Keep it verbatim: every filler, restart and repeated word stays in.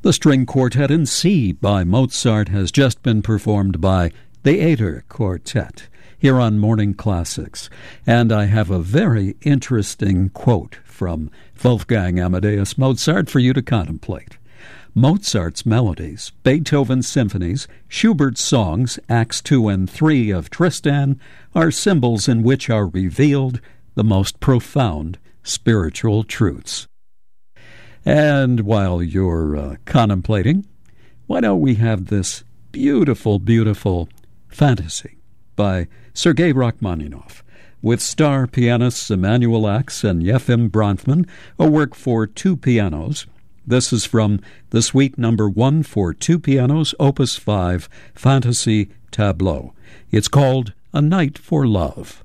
The String Quartet in C by Mozart has just been performed by the Eder Quartet here on Morning Classics. And I have a very interesting quote from Wolfgang Amadeus Mozart for you to contemplate. Mozart's melodies, Beethoven's symphonies, Schubert's songs, Acts two and three of Tristan, are symbols in which are revealed the most profound spiritual truths. And while you're uh, contemplating, why don't we have this beautiful, beautiful fantasy by Sergei Rachmaninoff with star pianists Emanuel Ax and Yefim Bronfman, a work for two pianos. This is from the Suite Number One for Two Pianos, Opus five, Fantasy Tableau. It's called A Night for Love.